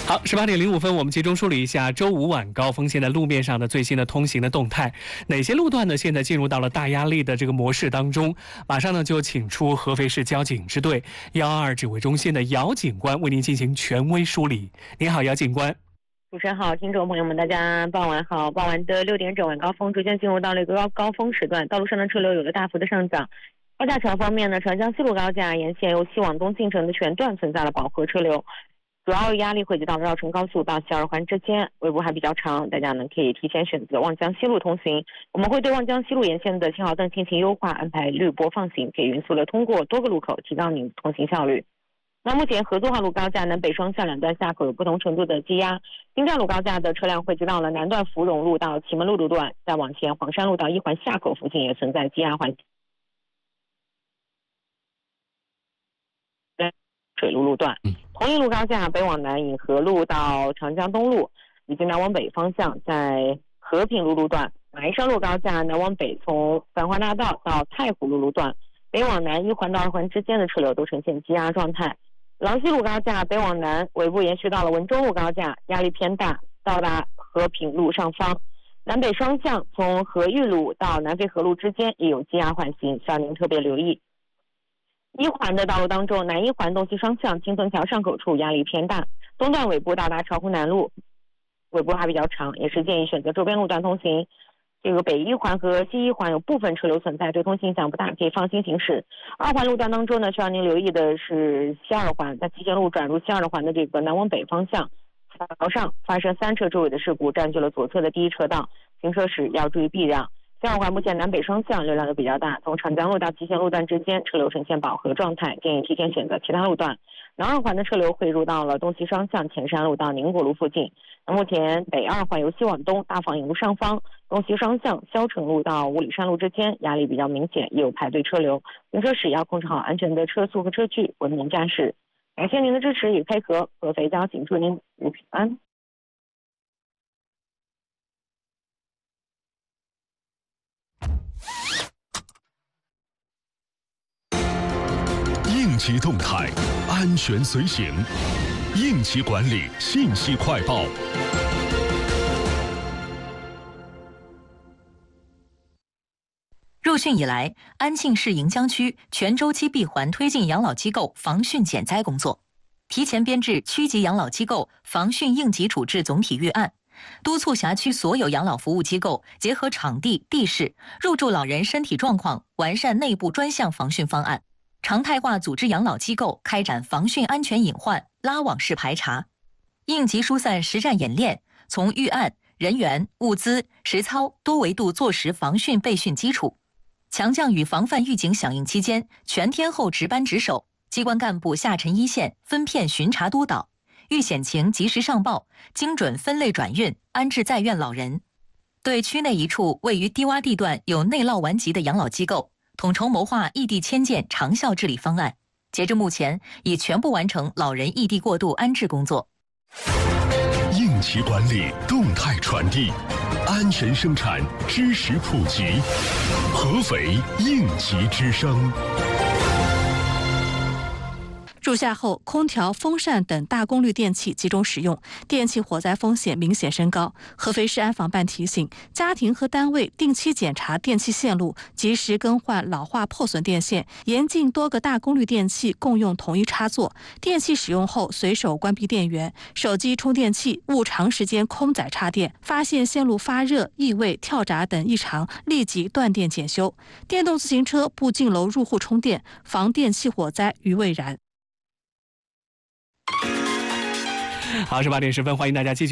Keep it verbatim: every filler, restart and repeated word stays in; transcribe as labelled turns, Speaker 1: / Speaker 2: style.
Speaker 1: 好，十八点零五分，我们集中梳理一下周五晚高峰现在路面上的最新的通行的动态。哪些路段呢？现在进入到了大压力的这个模式当中。马上呢就请出合肥市交警支队幺二二指挥中心的姚警官为您进行权威梳理。您好，姚警官。
Speaker 2: 主持人好，听众朋友们，大家傍晚好。傍晚的六点整，晚高峰逐渐进入到了一个高高峰时段，道路上的车流有了大幅的上涨。高架桥方面呢，长江西路高架沿线由西往东进城的全段存在了饱和车流。主要压力汇集到绕城高速到西二环之间，尾部还比较长，大家呢可以提前选择望江西路通行。我们会对望江西路沿线的信号灯进行优化，安排绿波放行，可以匀速的通过多个路口，提高您通行效率。那目前合作化路高架南北双向两段下口有不同程度的积压，京站路高架的车辆汇集到了南段芙蓉路到祁门路路段，再往前黄山路到一环下口附近也存在积压环水路路段。同一路高架北往南引河路到长江东路，以及南往北方向在和平路路段。马鞍山路高架南往北从繁华大道到太湖路路段，北往南一环到二环之间的车流都呈现积压状态。郎西路高架北往南尾部延续到了文中路高架，压力偏大，到达和平路上方。南北双向从和玉路到南飞河路之间也有积压缓行，需要您特别留意。一环的道路当中，南一环东西双向金屯桥上口处压力偏大，东段尾部到达巢湖南路，尾部还比较长，也是建议选择周边路段通行。这个北一环和西一环有部分车流存在，对通行影响不大，可以放心行驶。二环路段当中呢，需要您留意的是西二环，在集贤路转入西二环的这个南往北方向桥上发生三车追尾的事故，占据了左侧的第一车道，行车时要注意避让。西二环目前南北双向流量都比较大，从长江路到集贤路段之间车流呈现饱和状态，建议提前选择其他路段。南二环的车流汇入到了东西双向前山路到宁国路附近。那目前北二环由西往东大坊引路上方东西双向霄城路到五里山路之间压力比较明显，也有排队车流，行车时要控制好安全的车速和车距，文明驾驶。感谢您的支持与配合，合肥交警祝您一路平安。
Speaker 3: 应急动态，安全随行。应急管理信息快报。
Speaker 4: 入汛以来，安庆市盈江区全周期闭环推进养老机构防汛减灾工作，提前编制区级养老机构防汛应急处置总体预案，督促辖区所有养老服务机构结合场地、地势、入住老人身体状况，完善内部专项防汛方案。常态化组织养老机构开展防汛安全隐患拉网式排查，应急疏散实战演练，从预案、人员、物资、实操多维度做实防汛备汛基础。强降雨防范预警响应期间，全天候值班值守，机关干部下沉一线，分片巡查督导，遇险情及时上报，精准分类转运安置在院老人。对区内一处位于低洼地段有内涝顽疾的养老机构，统筹谋划异地迁建长效治理方案，截至目前已全部完成老人异地过渡安置工作。
Speaker 3: 应急管理动态传递，安全生产知识普及，合肥应急之声。
Speaker 5: 入夏后，空调、风扇等大功率电器集中使用，电器火灾风险明显升高。合肥市安防办提醒，家庭和单位定期检查电器线路，及时更换老化破损电线，严禁多个大功率电器共用同一插座。电器使用后随手关闭电源，手机充电器勿长时间空载插电。发现线路发热、异味、跳闸等异常，立即断电检修。电动自行车不进楼入户充电，防电器火灾于未然。
Speaker 1: 好，十八点十分，欢迎大家继续。